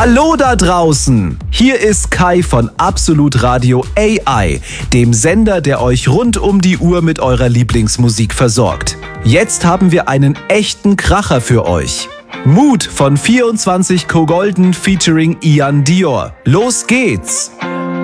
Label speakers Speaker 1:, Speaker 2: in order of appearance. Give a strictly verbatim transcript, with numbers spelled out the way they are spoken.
Speaker 1: Hallo da draußen! Hier ist Kai von Absolut Radio A I, dem Sender, der euch rund um die Uhr mit eurer Lieblingsmusik versorgt. Jetzt haben wir einen echten Kracher für euch. Mood von vierundzwanzig Kogolden featuring Ian Dior. Los geht's!